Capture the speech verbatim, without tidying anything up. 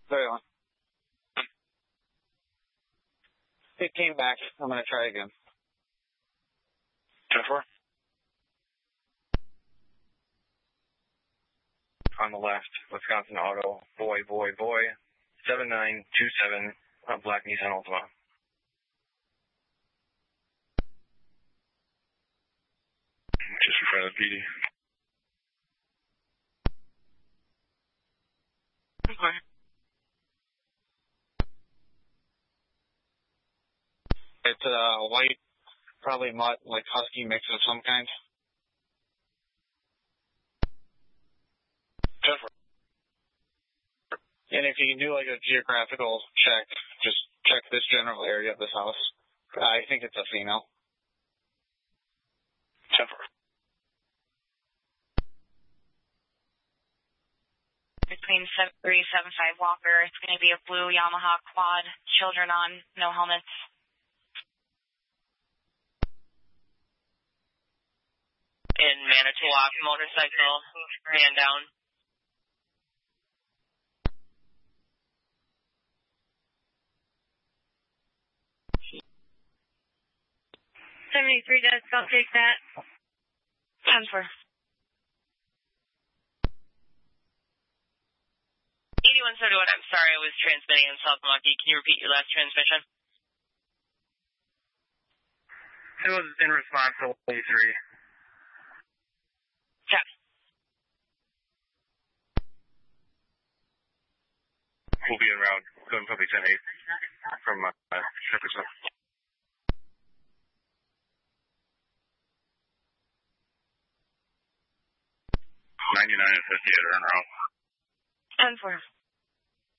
Very well. It came back. I'm going to try again. ten four. On the left, Wisconsin Auto, boy, boy, boy, seven nine two seven, uh, black Nissan Altima. Just in front of the P D. Okay. It's a uh, white, probably mutt, like husky mix of some kind. ten four. And if you can do like a geographical check, just check this general area of this house. I think it's a female. ten four. Between seven three seven five Walker, it's going to be a blue Yamaha quad, children on, no helmets. In Manitowoc, motorcycle, man down. seventy-three does, I'll take that. ten four. eighty-one seventy-one, I'm sorry, I was transmitting in South Milwaukee. Can you repeat your last transmission? It was in response to eighty-three. Yeah. We'll be around going probably ten eight from uh, Jefferson. ninety-nine and fifty-eight are en route. ten four.